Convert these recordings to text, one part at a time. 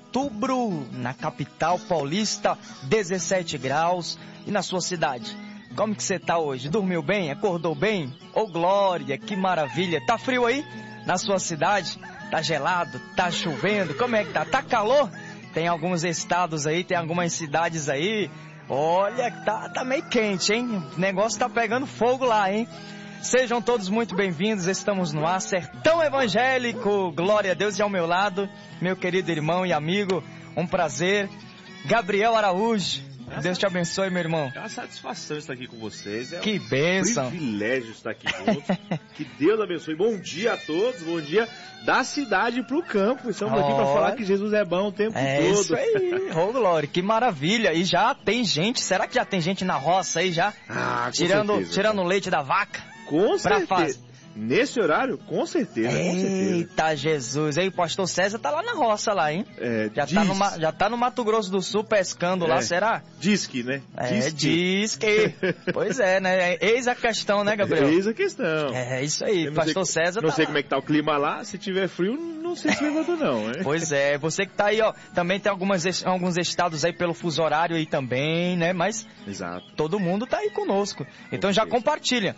outubro, na capital paulista, 17 graus. E na sua cidade? Como que você tá hoje? Dormiu bem? Acordou bem? Ô glória, que maravilha! Tá frio aí na sua cidade? Tá gelado? Tá chovendo? Como é que tá? Tá calor? Tem alguns estados aí, tem algumas cidades aí. Olha, tá meio quente, hein? O negócio tá pegando fogo lá, hein? Sejam todos muito bem-vindos, estamos no ar, Sertão Evangélico, glória a Deus. E ao meu lado, meu querido irmão e amigo, um prazer, Gabriel Araújo. Deus te abençoe, meu irmão. É uma satisfação estar aqui com vocês. Que bênção. Privilégio estar aqui juntos. Que Deus abençoe. Bom dia a todos. Bom dia da cidade para o campo. Estamos aqui para falar que Jesus é bom o tempo todo. É isso aí. Ô, glória. Que maravilha. E já tem gente. Será que já tem gente na roça aí já? Tirando o leite da vaca? Com certeza. Nesse horário, com certeza. Eita, Jesus. Aí o pastor César tá lá na roça lá, hein? Já tá no Mato Grosso do Sul pescando lá, será? Diz que, né? Diz que. Pois é, né? Eis a questão, né, Gabriel? Eis a questão. É isso aí, pastor César não sei como é que tá o clima lá. Se tiver frio, não sei se levanta não, né? Pois é, você que tá aí, ó. Também tem alguns estados aí pelo fuso horário aí também, né? Mas exato, todo mundo tá aí conosco. Então já compartilha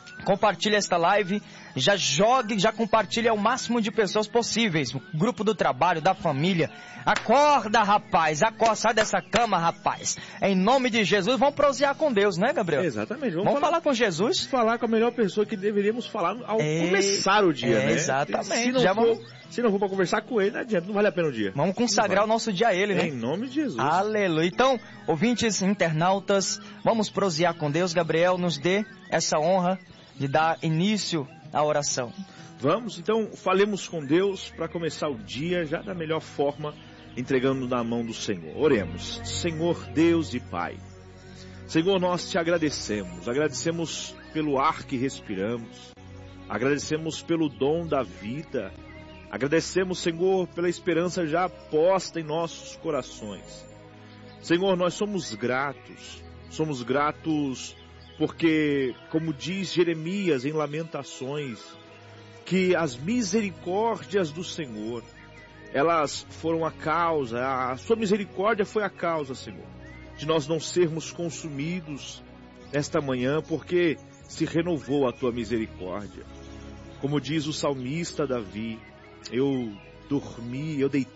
esta live, já jogue, já compartilha o máximo de pessoas possíveis, o grupo do trabalho, da família. Acorda, rapaz, acorda, sai dessa cama, rapaz. Em nome de Jesus, vamos prosear com Deus, né, Gabriel? Exatamente. Vamos falar com Jesus? Falar com a melhor pessoa que deveríamos falar ao começar o dia, né? Exatamente. Se não for para conversar com ele, não adianta, não vale a pena o dia. Vamos consagrar o nosso dia a ele, né? Em nome de Jesus. Aleluia. Então, ouvintes, internautas, vamos prosear com Deus. Gabriel, nos dê essa honra de dar início à oração. Vamos, então, falemos com Deus para começar o dia já da melhor forma, entregando na mão do Senhor. Oremos. Senhor Deus e Pai, Senhor, nós te agradecemos pelo ar que respiramos, agradecemos pelo dom da vida, agradecemos, Senhor, pela esperança já posta em nossos corações. Senhor, nós somos gratos porque, como diz Jeremias em Lamentações, que as misericórdias do Senhor, elas foram a causa, a sua misericórdia foi a causa, Senhor, de nós não sermos consumidos esta manhã, porque se renovou a tua misericórdia. Como diz o salmista Davi, eu dormi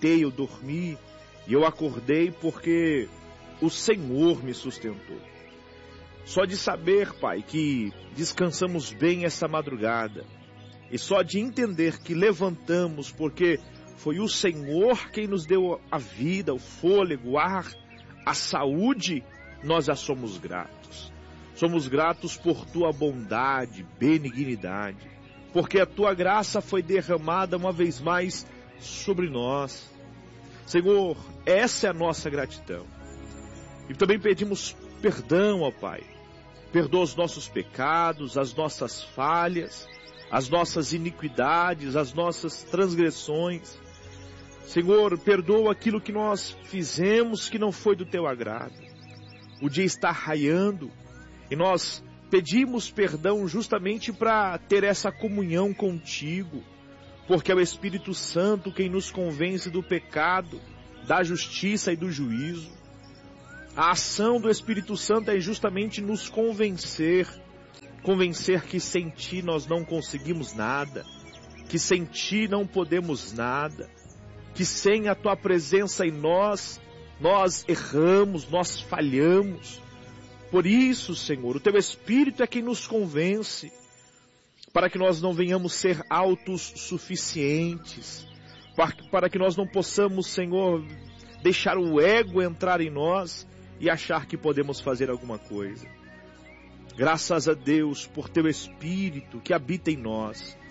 e eu acordei porque o Senhor me sustentou. Só de saber, Pai, que descansamos bem essa madrugada, e só de entender que levantamos porque foi o Senhor quem nos deu a vida, o fôlego, o ar, a saúde, nós já somos gratos. Somos gratos por tua bondade, benignidade, porque a tua graça foi derramada uma vez mais sobre nós. Senhor, essa é a nossa gratidão. E também pedimos perdão, ó Pai. Perdoa os nossos pecados, as nossas falhas, as nossas iniquidades, as nossas transgressões. Senhor, perdoa aquilo que nós fizemos que não foi do teu agrado. O dia está raiando e nós pedimos perdão justamente para ter essa comunhão contigo, porque é o Espírito Santo quem nos convence do pecado, da justiça e do juízo. A ação do Espírito Santo é justamente nos convencer que sem Ti nós não conseguimos nada, que sem Ti não podemos nada, que sem a Tua presença em nós erramos, nós falhamos. Por isso, Senhor, o Teu Espírito é quem nos convence, para que nós não venhamos ser autossuficientes, para que nós não possamos, Senhor, deixar o ego entrar em nós e achar que podemos fazer alguma coisa. Graças a Deus por Teu Espírito que habita em nós.